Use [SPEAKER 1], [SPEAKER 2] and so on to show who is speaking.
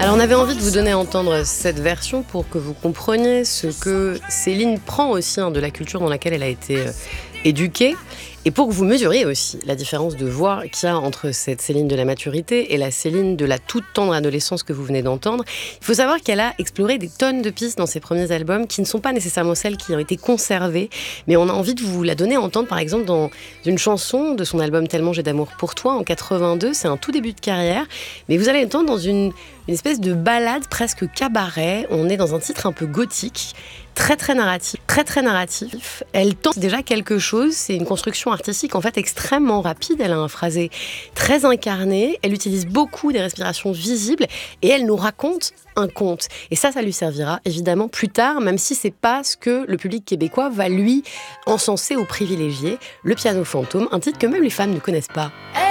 [SPEAKER 1] Alors on avait envie de vous donner à entendre cette version pour que vous compreniez ce que Céline prend aussi de la culture dans laquelle elle a été éduquée, et pour que vous mesuriez aussi la différence de voix qu'il y a entre cette Céline de la maturité et la Céline de la toute tendre adolescence que vous venez d'entendre. Il faut savoir qu'elle a exploré des tonnes de pistes dans ses premiers albums qui ne sont pas nécessairement celles qui ont été conservées, mais on a envie de vous la donner à entendre par exemple dans une chanson de son album Tellement j'ai d'amour pour toi en 82. C'est un tout début de carrière, mais vous allez entendre dans une espèce de ballade presque cabaret. On est dans un titre un peu gothique, très narratif. Elle tente déjà quelque chose, c'est une construction artistique en fait extrêmement rapide. Elle a un phrasé très incarné, elle utilise beaucoup des respirations visibles et elle nous raconte un conte. Et ça lui servira évidemment plus tard, même si c'est pas ce que le public québécois va lui encenser ou privilégier. Le piano fantôme, un titre que même les femmes ne connaissent pas.